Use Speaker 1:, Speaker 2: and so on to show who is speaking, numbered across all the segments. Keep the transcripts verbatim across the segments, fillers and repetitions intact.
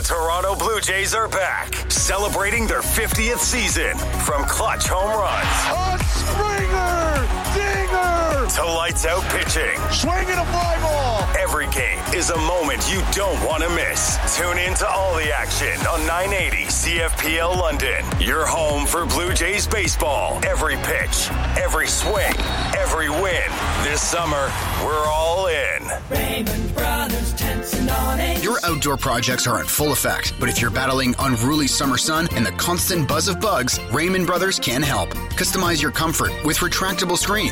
Speaker 1: Toronto Blue Jays are back, celebrating their fiftieth season. From clutch home runs,
Speaker 2: a Springer, dinger,
Speaker 1: to lights out pitching,
Speaker 2: swinging a fly ball.
Speaker 1: Every game is a moment you don't want to miss. Tune in to all the action on nine eighty C F P L London. Your home for Blue Jays baseball. Every pitch, every swing, every win. This summer, we're all in.
Speaker 3: Raymond Brothers, tents and awnings.
Speaker 4: Your outdoor projects are in full effect, but if you're battling unruly summer sun and the constant buzz of bugs, Raymond Brothers can help. Customize your comfort with retractable screens.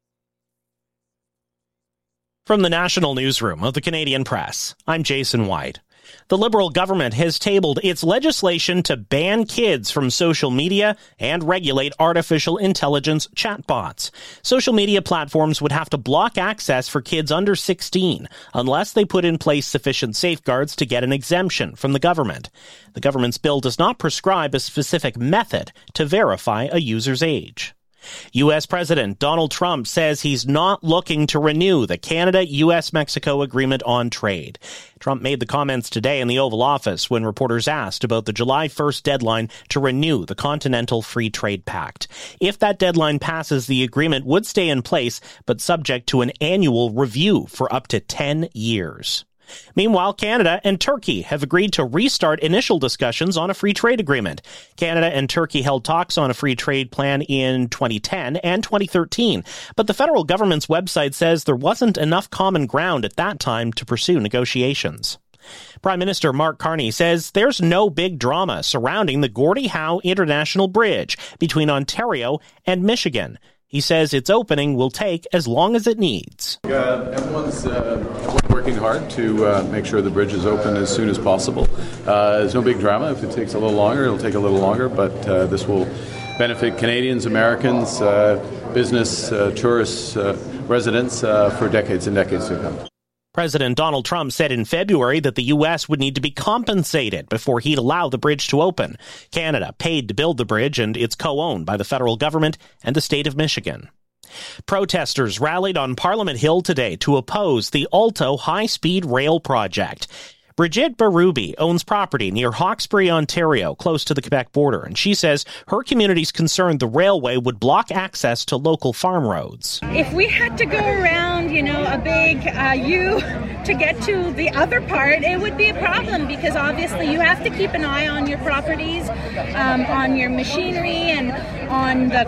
Speaker 5: From the National Newsroom of the Canadian Press, I'm Jason White. The Liberal government has tabled its legislation to ban kids from social media and regulate artificial intelligence chatbots. Social media platforms would have to block access for kids under sixteen unless they put in place sufficient safeguards to get an exemption from the government. The government's bill does not prescribe a specific method to verify a user's age. U S. President Donald Trump says he's not looking to renew the Canada-U S Mexico Agreement on Trade. Trump made the comments today in the Oval Office when reporters asked about the July first deadline to renew the Continental Free Trade Pact. If that deadline passes, the agreement would stay in place, but subject to an annual review for up to ten years. Meanwhile, Canada and Turkey have agreed to restart initial discussions on a free trade agreement. Canada and Turkey held talks on a free trade plan in twenty ten and twenty thirteen, but the federal government's website says there wasn't enough common ground at that time to pursue negotiations. Prime Minister Mark Carney says there's no big drama surrounding the Gordie Howe International Bridge between Ontario and Michigan. He says its opening will take as long as it needs.
Speaker 6: Uh, everyone's uh, working hard to uh, make sure the bridge is open as soon as possible. Uh, there's no big drama. If it takes a little longer, it'll take a little longer, but uh, this will benefit Canadians, Americans, uh, business, uh, tourists, uh, residents uh, for decades and decades to come.
Speaker 5: President Donald Trump said in February that the U S would need to be compensated before he'd allow the bridge to open. Canada paid to build the bridge, and it's co-owned by the federal government and the state of Michigan. Protesters rallied on Parliament Hill today to oppose the Alto high-speed rail project. Brigitte Berube owns property near Hawkesbury, Ontario, close to the Quebec border, and she says her community's concerned the railway would block access to local farm roads.
Speaker 7: If we had to go around, you know, a big uh, U to get to the other part, it would be a problem because obviously you have to keep an eye on your properties, um, on your machinery, and on the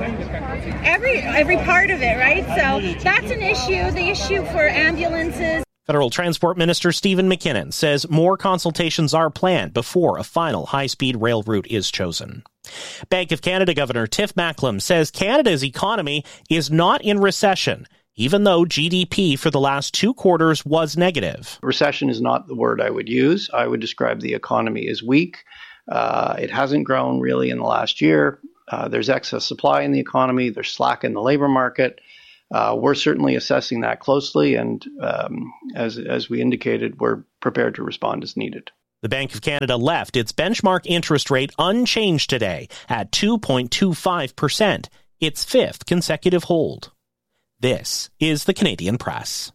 Speaker 7: every every part of it, right? So that's an issue. The issue for ambulances.
Speaker 5: Federal Transport Minister Stephen McKinnon says more consultations are planned before a final high-speed rail route is chosen. Bank of Canada Governor Tiff Macklem says Canada's economy is not in recession, even though G D P for the last two quarters was negative.
Speaker 8: Recession is not the word I would use. I would describe the economy as weak. Uh, it hasn't grown really in the last year. Uh, there's excess supply in the economy. There's slack in the labor market. Uh, we're certainly assessing that closely, and um, as as we indicated, we're prepared to respond as needed.
Speaker 5: The Bank of Canada left its benchmark interest rate unchanged today at two point two five percent, its fifth consecutive hold. This is the Canadian Press.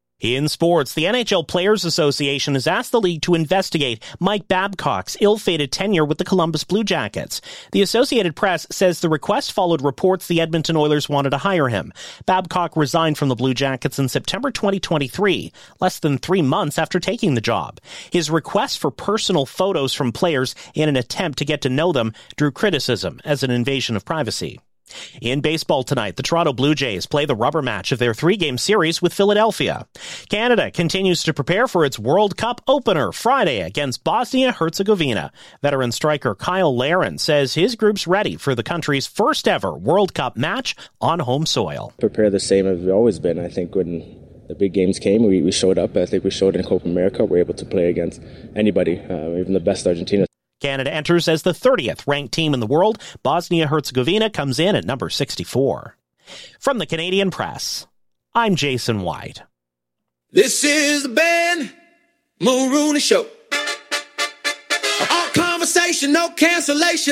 Speaker 5: In sports, the N H L Players Association has asked the league to investigate Mike Babcock's ill-fated tenure with the Columbus Blue Jackets. The Associated Press says the request followed reports the Edmonton Oilers wanted to hire him. Babcock resigned from the Blue Jackets in September twenty twenty-three, less than three months after taking the job. His request for personal photos from players in an attempt to get to know them drew criticism as an invasion of privacy. In baseball tonight, the Toronto Blue Jays play the rubber match of their three-game series with Philadelphia. Canada continues to prepare for its World Cup opener Friday against Bosnia-Herzegovina. Veteran striker Kyle Larin says his group's ready for the country's first-ever World Cup match on home soil.
Speaker 9: Prepare the same as we've always been. I think when the big games came, we, we showed up. I think we showed in Copa America. We're able to play against anybody, uh, even the best Argentina.
Speaker 5: Canada enters as the thirtieth ranked team in the world. Bosnia-Herzegovina comes in at number sixty-four. From the Canadian Press, I'm Jason White.
Speaker 10: This is the Ben Mulrooney Show. All conversation, no cancellation.